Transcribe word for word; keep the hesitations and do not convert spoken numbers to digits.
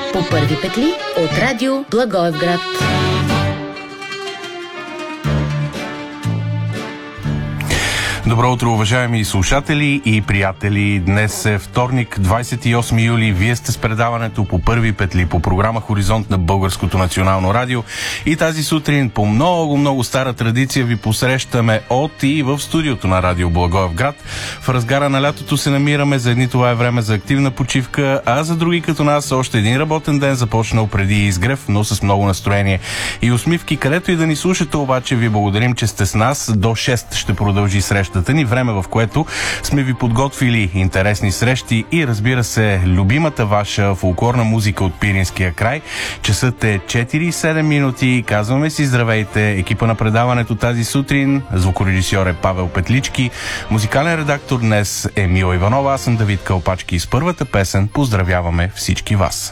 По първи петли от радио Благоевград. Добро утро, уважаеми слушатели и приятели. Днес е вторник, двадесет и осми юли. Вие сте с предаването По първи петли по програма Хоризонт на Българското национално радио. И тази сутрин по много, много стара традиция ви посрещаме от и в студиото на радио Благоевград. В разгара на лятото се намираме. За едни това е време за активна почивка, а за други като нас още един работен ден започнал преди изгрев, но с много настроение и усмивки. Където и да ни слушате, обаче ви благодарим, че сте с нас. До шест ще продължи срещата ни, време в което сме ви подготвили интересни срещи и, разбира се, любимата ваша фолклорна музика от Пиринския край. Часът е четири и седем минути. Казваме си здравейте. Екипа на предаването тази сутрин, звукорежисьор е Павел Петлички, музикален редактор днес е Мила Иванова, аз съм Давид Кълпачки и с първата песен поздравяваме всички вас.